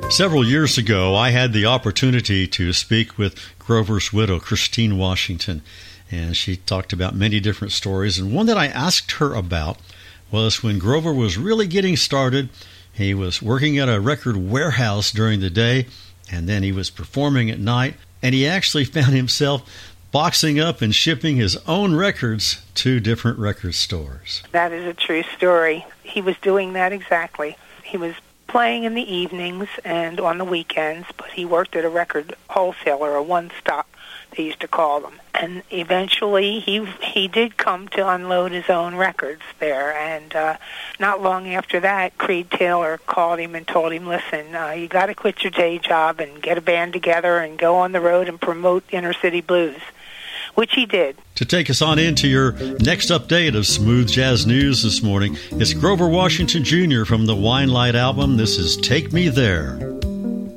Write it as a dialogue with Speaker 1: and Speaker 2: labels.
Speaker 1: Several years ago, I had the opportunity to speak with Grover's widow, Christine Washington, and she talked about many different stories. And one that I asked her about was when Grover was really getting started. He was working at a record warehouse during the day, and then he was performing at night, and he actually found himself boxing up and shipping his own records to different record stores.
Speaker 2: That is a true story. He was doing that exactly. He was playing in the evenings and on the weekends, but he worked at a record wholesaler, a one-stop, they used to call them. And eventually he did come to unload his own records there. And not long after that, Creed Taylor called him and told him, listen, you got to quit your day job and get a band together and go on the road and promote inner city blues, which he did.
Speaker 1: To take us on into your next update of Smooth Jazz News this morning, it's Grover Washington Jr. from the Wine Light album. This is Take Me There.